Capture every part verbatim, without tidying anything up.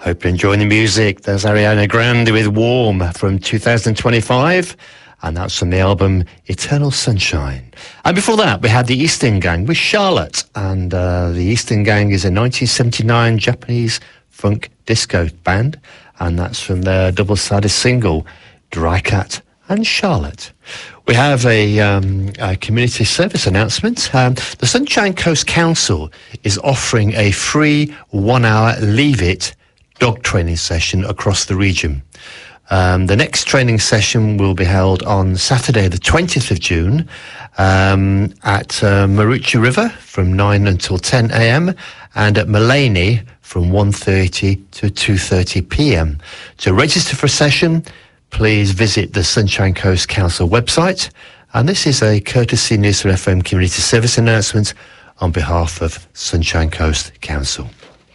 Hope you're enjoying the music. There's Ariana Grande with Warm from two thousand twenty-five, and that's from the album Eternal Sunshine. And before that, we had the Eastern Gang with Charlotte, and uh, the Eastern Gang is a nineteen seventy-nine Japanese funk disco band, and that's from their double-sided single, Dry Cat and Charlotte. We have a, um, a community service announcement. Um, the Sunshine Coast Council is offering a free one-hour Leave It dog training session across the region. Um, the next training session will be held on Saturday the twentieth of June um, at uh, Maruchi River from nine until ten a.m. and at Mullaney from one thirty to two thirty p.m. To register for a session, please visit the Sunshine Coast Council website. And this is a courtesy News F M community service announcement on behalf of Sunshine Coast Council.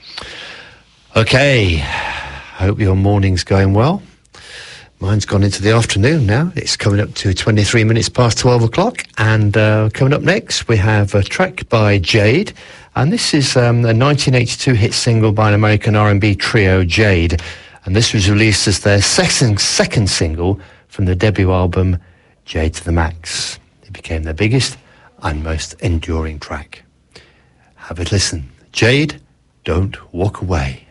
Okay, hope your morning's going well. Mine's gone into the afternoon now. It's coming up to twenty-three minutes past twelve o'clock. And uh, coming up next, we have a track by Jade. And this is um, a nineteen eighty-two hit single by an American R and B trio, Jade. And this was released as their second, second single from the debut album, Jade to the Max. It became their biggest and most enduring track. Have a listen. Jade, Don't Walk Away.